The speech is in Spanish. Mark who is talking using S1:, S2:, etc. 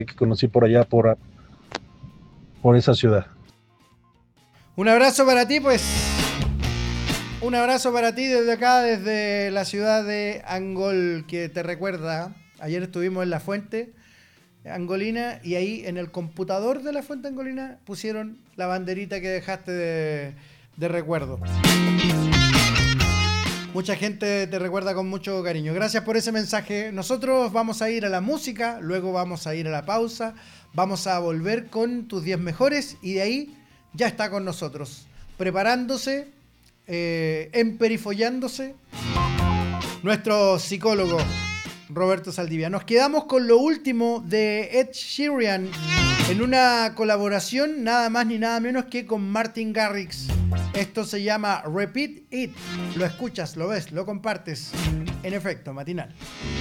S1: que conocí por allá, por esa ciudad.
S2: Un abrazo para ti, pues. Un abrazo para ti desde acá, desde la ciudad de Angol, que te recuerda. Ayer estuvimos en la fuente angolina y ahí en el computador de la fuente angolina pusieron la banderita que dejaste de recuerdo. Mucha gente te recuerda con mucho cariño. Gracias por ese mensaje. Nosotros vamos a ir a la música, luego vamos a ir a la pausa, vamos a volver con tus 10 mejores y de ahí ya está con nosotros, preparándose, emperifollándose, nuestro psicólogo Roberto Saldivia. Nos quedamos con lo último de Ed Sheeran en una colaboración nada más ni nada menos que con Martin Garrix. Esto se llama Repeat It. Lo escuchas, lo ves, lo compartes. En efecto, matinal.